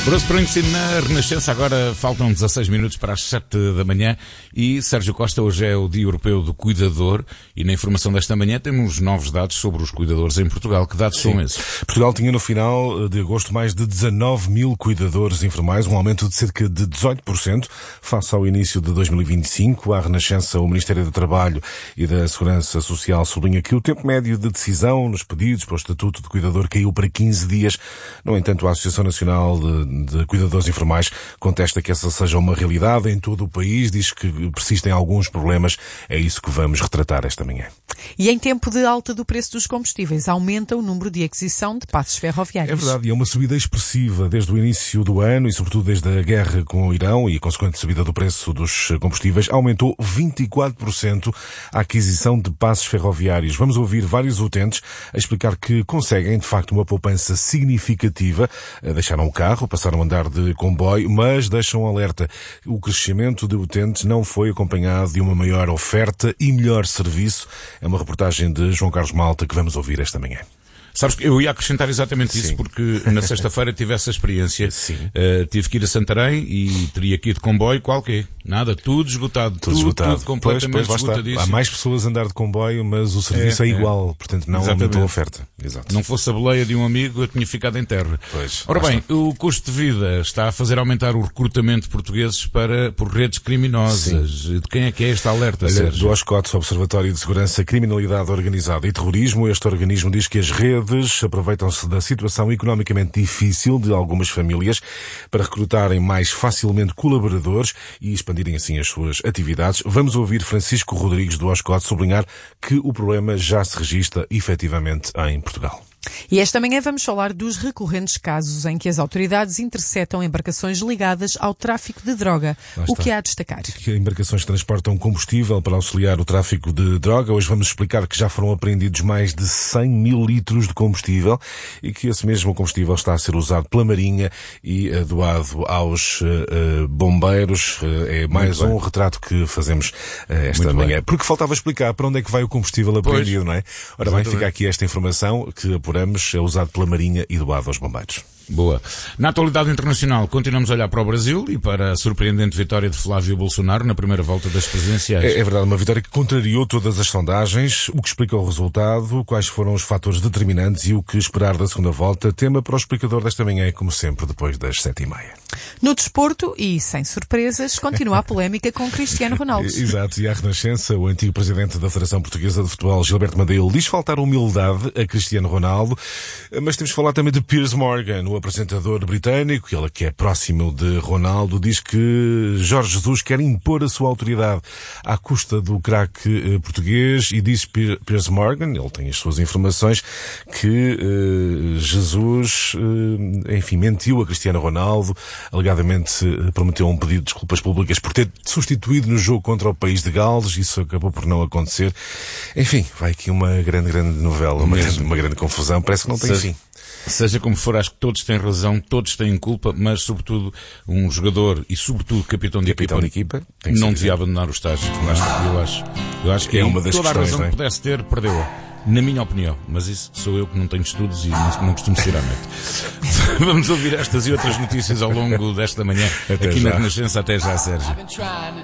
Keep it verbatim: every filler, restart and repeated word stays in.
Bruce Springsteen na Renascença, agora faltam dezasseis minutos para as sete da manhã e Sérgio Costa, hoje é o Dia Europeu do Cuidador e na informação desta manhã temos novos dados sobre os cuidadores em Portugal. Que dados Sim. são esses? Portugal tinha no final de agosto mais de dezanove mil cuidadores informais, um aumento de cerca de dezoito por cento face ao início de dois mil e vinte e cinco. À Renascença, o Ministério do Trabalho e da Segurança Social sublinha que o tempo médio de decisão nos pedidos para o Estatuto de Cuidador caiu para quinze dias. No entanto, a Associação Nacional de de cuidadores informais contesta que essa seja uma realidade em todo o país, diz que persistem alguns problemas. É isso que vamos retratar esta manhã. E em tempo de alta do preço dos combustíveis, aumenta o número de aquisição de passos ferroviários. É verdade, e é uma subida expressiva desde o início do ano e sobretudo desde a guerra com o Irão e a consequente subida do preço dos combustíveis, aumentou vinte e quatro por cento a aquisição de passos ferroviários. Vamos ouvir vários utentes a explicar que conseguem, de facto, uma poupança significativa. Deixaram o carro, passaram a andar de comboio, mas deixam um alerta. O crescimento de utentes não foi acompanhado de uma maior oferta e melhor serviço. É uma reportagem de João Carlos Malta que vamos ouvir esta manhã. Sabes que eu ia acrescentar exatamente Sim. isso, porque na sexta-feira tive essa experiência. Sim. Uh, tive que ir a Santarém e teria que ir de comboio, qual quê? Nada, tudo esgotado. Tudo, tudo esgotado. Tudo completamente pois, pois, esgotadíssimo. Há mais pessoas a andar de comboio, mas o serviço é, é igual. É. Portanto, não Exatamente. aumentou a oferta. Exato. Não fosse a boleia de um amigo, eu tinha ficado em terra. Pois, Ora bem, basta. o custo de vida está a fazer aumentar o recrutamento de portugueses para, por redes criminosas. Sim. De quem é que é este alerta, Olha, Sérgio? do OSCOT, Observatório de Segurança, Criminalidade Organizada e Terrorismo, este organismo diz que as redes aproveitam-se da situação economicamente difícil de algumas famílias para recrutarem mais facilmente colaboradores e expandirem assim as suas atividades. Vamos ouvir Francisco Rodrigues do OSCOT sublinhar que o problema já se registra efetivamente em Portugal. E esta manhã vamos falar dos recorrentes casos em que as autoridades interceptam embarcações ligadas ao tráfico de droga. O que há a destacar? Que embarcações transportam combustível para auxiliar o tráfico de droga. Hoje vamos explicar que já foram apreendidos mais de cem mil litros de combustível e que esse mesmo combustível está a ser usado pela Marinha e uh, doado aos uh, bombeiros. Uh, é mais um retrato que fazemos uh, esta Muito manhã. bem. Porque faltava explicar para onde é que vai o combustível apreendido, Pois. não é? Ora bem, fica aqui esta informação que apuramos, é usado pela Marinha e doado aos bombeiros. Boa. Na atualidade internacional, continuamos a olhar para o Brasil e para a surpreendente vitória de Flávio Bolsonaro na primeira volta das presidenciais. É, é verdade, uma vitória que contrariou todas as sondagens. O que explica o resultado, quais foram os fatores determinantes e o que esperar da segunda volta. Tema para o explicador desta manhã, como sempre, depois das sete e meia. No desporto, e sem surpresas, continua a polémica com Cristiano Ronaldo. Exato, e à Renascença, o antigo presidente da Federação Portuguesa de Futebol, Gilberto Madeira, diz faltar humildade a Cristiano Ronaldo, mas temos de falar também de Piers Morgan, o apresentador britânico, ele que é próximo de Ronaldo, diz que Jorge Jesus quer impor a sua autoridade à custa do craque português e diz Piers Morgan, ele tem as suas informações, que uh, Jesus, uh, enfim, mentiu a Cristiano Ronaldo, alegadamente uh, prometeu um pedido de desculpas públicas por ter substituído no jogo contra o país de Gales, isso acabou por não acontecer. Enfim, vai aqui uma grande, grande novela, uma grande, uma grande confusão, parece que não tem Seja, fim. Seja como for, acho que todos têm razão, todos têm culpa, mas sobretudo um jogador e sobretudo capitão de Capitão equipa, de equipa tem que não ser devia exemplo. abandonar o estágio. Eu acho, eu acho, eu acho que É é uma das toda a questões, razão não é? que pudesse ter, perdeu-a. Na minha opinião, mas isso sou eu que não tenho estudos e não, não costumo sair à noite. Vamos ouvir estas e outras notícias ao longo desta manhã, Até aqui já. na Renascença. Até já, Sérgio.